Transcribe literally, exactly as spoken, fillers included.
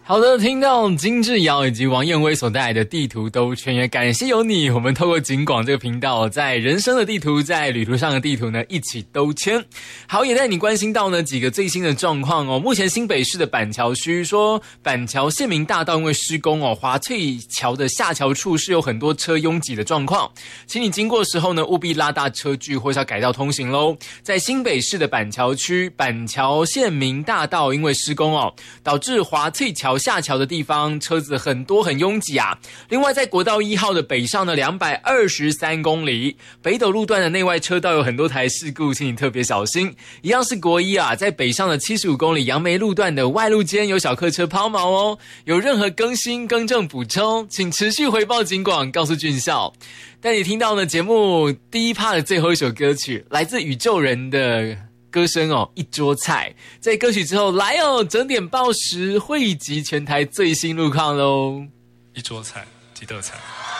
好的，听到金志尧以及王燕威所带来的地图兜圈，也感谢有你，我们透过警广这个频道，在人生的地图，在旅途上的地图呢，一起兜圈。好，也带你关心到呢几个最新的状况哦。目前新北市的板桥区说，板桥县民大道因为施工哦，华翠桥的下桥处是有很多车拥挤的状况，请你经过的时候呢，务必拉大车距或是要改道通行喽。在新北市的板桥区，板桥县民大道因为施工哦，导致华翠桥下桥的地方车子很多很拥挤啊。另外在国道一号的北上的两百二十三公里北斗路段的内外车道有很多台事故，请你特别小心。一样是国一啊，在北上的七十五公里杨梅路段的外路间有小客车抛锚哦，有任何更新更正补充，请持续回报警广，告诉俊孝。但你听到呢节目第一 part 的最后一首歌曲，来自宇宙人的歌声哦，一桌菜。在歌曲之后，来哦，整点报时汇集全台最新路况喽。 一桌菜，几道菜。